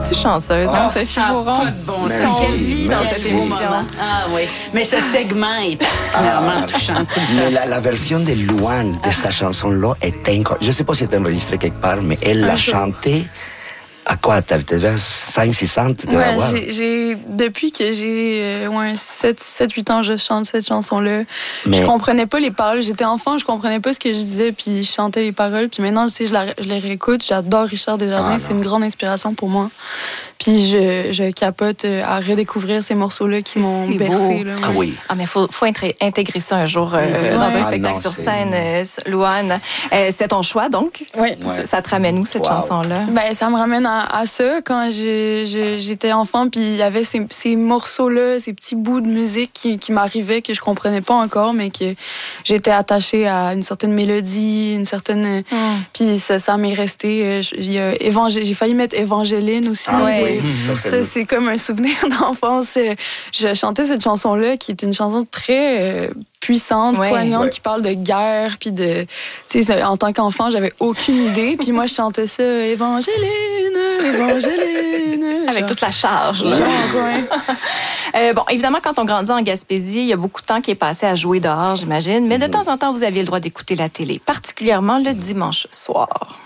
es-tu chanceuse, hein, Sophie Bourron? Pas de bon Quelle vie dans cette émission. Ah oui, mais ce segment est particulièrement touchant tout le temps. Mais la version de Louane de sa chanson-là est incroyable. Je ne sais pas si c'est enregistré quelque part, mais elle l'a chantée. À quoi? T'avais 5-6 ans? Ouais, depuis que j'ai 7-8 ans, je chante cette chanson-là. Mais... Je comprenais pas les paroles. J'étais enfant, je comprenais pas ce que je disais, puis je chantais les paroles. Puis maintenant, je les réécoute. J'adore Richard Desjardins. C'est une grande inspiration pour moi. Puis je capote à redécouvrir ces morceaux-là qui m'ont bercé. Ah oui. Ah, mais faut intégrer ça un jour dans un spectacle sur scène, Louane. C'est ton choix, donc? Oui. Ça te ramène où, cette chanson-là? Ben, ça me ramène à ça. Quand j'étais enfant, puis il y avait ces morceaux-là, ces petits bouts de musique qui m'arrivaient, que je comprenais pas encore, mais que j'étais attachée à une certaine mélodie, une certaine... Puis ça m'est resté. J'ai failli mettre Évangéline aussi. Ça, c'est comme un souvenir d'enfance. Je chantais cette chanson-là, qui est une chanson très puissante, poignante, qui parle de guerre, puis de... Tu sais, en tant qu'enfant, j'avais aucune idée. Puis moi, je chantais ça, Évangéline, Évangéline. Avec toute la charge. Bon, évidemment, quand on grandit en Gaspésie, il y a beaucoup de temps qui est passé à jouer dehors, j'imagine. Mais de temps en temps, vous aviez le droit d'écouter la télé, particulièrement le dimanche soir.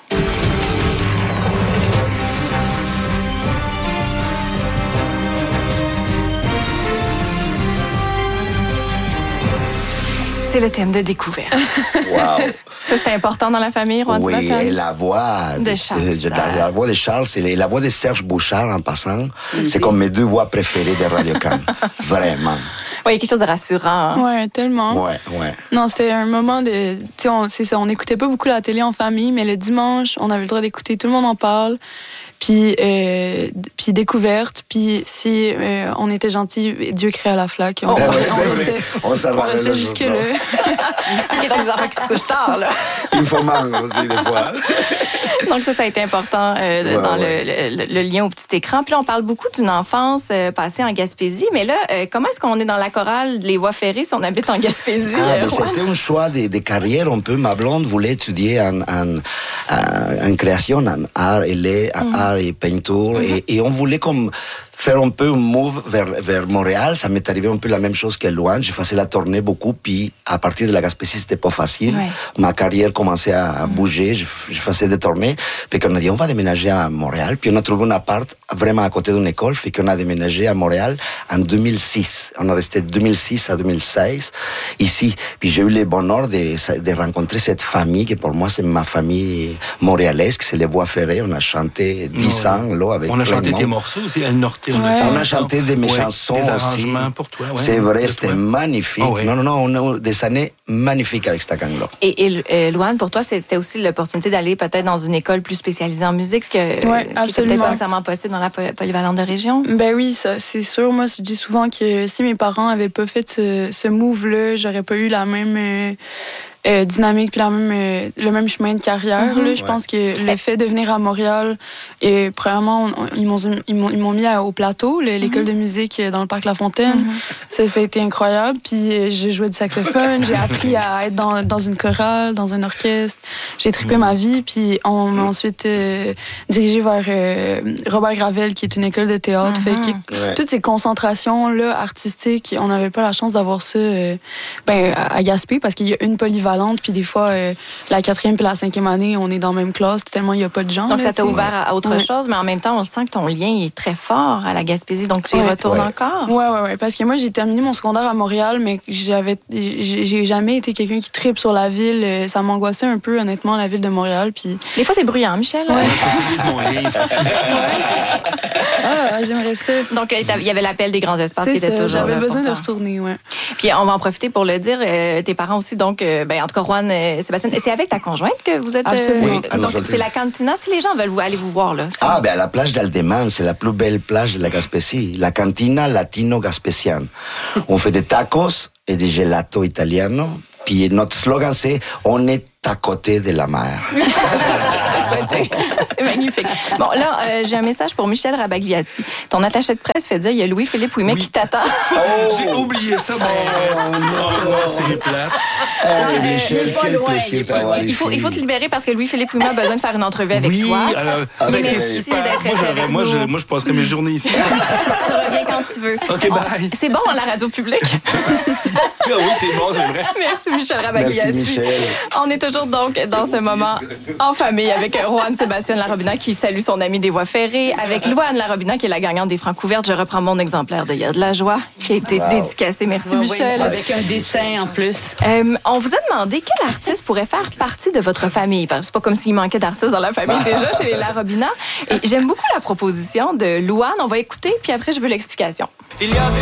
C'est le thème de découverte. Wow. Ça, c'était important dans la famille, Rouen Sebastian? Oui, et la voix de Charles. La voix de Charles, c'est la voix de Serge Bouchard en passant. C'est comme mes deux voix préférées de Radio-Can. Vraiment. Oui, il y a quelque chose de rassurant. Oui, tellement. Ouais. Non, c'était un moment de... Tu sais, on n'écoutait pas beaucoup la télé en famille, mais le dimanche, on avait le droit d'écouter. Tout le monde en parle. Puis découverte. Puis si on était gentil, Dieu créa la flaque. On restait jusque-là. OK, donc des enfants qui se couchent tard, là. Il faut mal aussi, des fois. Donc ça a été important dans le lien au petit écran. Puis là, on parle beaucoup d'une enfance passée en Gaspésie. Mais là, comment est-ce qu'on est dans la chorale Les Voies ferrées si on habite en Gaspésie? C'était un choix de carrière un peu. Ma blonde voulait étudier en création, en art et art et peinture. Et on voulait comme faire un peu un move vers Montréal. Ça m'est arrivé un peu la même chose que Louane. Je faisais la tournée beaucoup, puis à partir de la Gaspésie, c'était pas facile. Ouais. Ma carrière commençait à bouger. Je faisais des tournées. Puis qu'on a dit, on va déménager à Montréal. Puis on a trouvé un appart vraiment à côté d'une école. Fait qu'on a déménagé à Montréal en 2006. On est resté de 2006 à 2016 ici. Puis j'ai eu le bonheur de rencontrer cette famille, qui pour moi, c'est ma famille montréalaise, c'est les Voies ferrées. On a chanté 10 ans, là, avec on a chanté tes morceaux aussi, El Norte. On a chanté de mes chansons des aussi. Arrangements pour toi. C'est vrai, c'était magnifique. Non, on a des années magnifiques avec cette gang-là. Et Louane, pour toi, c'était aussi l'opportunité d'aller peut-être dans une école plus spécialisée en musique, ce qui n'était peut-être pas nécessairement possible dans la polyvalente de région. Ben oui, ça, c'est sûr. Moi, je dis souvent que si mes parents n'avaient pas fait ce move-là, j'aurais pas eu la même... dynamique puis le même chemin de carrière. Là. Je pense que le fait de venir à Montréal, premièrement, ils m'ont mis au plateau, l'école de musique dans le parc La Fontaine. Ça a été incroyable. Puis j'ai joué du saxophone, j'ai appris à être dans une chorale, dans un orchestre. J'ai trippé ma vie. Puis on m'a ensuite dirigée vers Robert Gravel, qui est une école de théâtre. Fait que toutes ces concentrations-là artistiques, on n'avait pas la chance d'avoir ça à Gaspé, parce qu'il y a une polyvalente. Puis des fois, la 4e puis la 5e année, on est dans la même classe, tellement il n'y a pas de gens. Donc, ça t'a ouvert à autre chose, mais en même temps, on sent que ton lien est très fort à la Gaspésie, donc tu y retournes encore? Oui, parce que moi, j'ai terminé mon secondaire à Montréal, mais j'ai jamais été quelqu'un qui tripe sur la ville. Ça m'angoissait un peu, honnêtement, la ville de Montréal. Puis... Des fois, c'est bruyant, Michel. Utilise mon livre. J'aimerais ça. Donc, il y avait l'appel des grands espaces qui était toujours j'avais besoin de retourner, Puis, on va en profiter pour le dire. Tes parents aussi, donc, en tout cas, Rouen Sébastien, c'est avec ta conjointe que vous êtes... Absolument. Donc, c'est la Cantina. Si les gens veulent aller vous voir, là. À la plage d'Aldeman, c'est la plus belle plage de la Gaspésie. La Cantina Latino-Gaspésienne. On fait des tacos et des gelato italiano. Puis notre slogan, c'est « On est à côté de la mer ». côté. C'est magnifique. Bon, là, j'ai un message pour Michel Rabagliati. Ton attaché de presse fait dire il y a Louis-Philippe Ouimet qui t'attend. J'ai oublié ça, mais non, c'est plate. Michel, quel plaisir d'avoir Il ici. faut te libérer parce que Louis-Philippe Ouimet a besoin de faire une entrevue avec Oui, toi. c'était Merci super. d'être resté avec Moi, nous. je passerai mes journées ici. Tu reviens quand tu veux. OK, bye. C'est bon, la radio publique. Ah oui, c'est bon, c'est vrai. Merci, Michel Rabagliati. Merci, Michel. On est toujours donc dans ce moment en famille avec Roanne Sébastien Larobina qui salue son ami des voies ferrées, avec Louane Larobina qui est la gagnante des francs couvertes. Je reprends mon exemplaire de Il y a de la joie qui a été dédicacé. Merci, Oui, Michel. avec un dessin en plus. On vous a demandé quel artiste pourrait faire partie de votre famille. Parce que c'est pas comme s'il manquait d'artistes dans la famille déjà chez les Larobina. Et j'aime beaucoup la proposition de Louane. On va écouter, puis après, je veux l'explication. Il y a